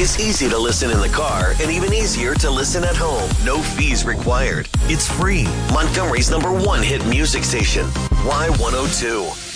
is easy to listen in the car and even easier to listen at home. No fees required. It's free. Montgomery's #1 hit music station, Y102.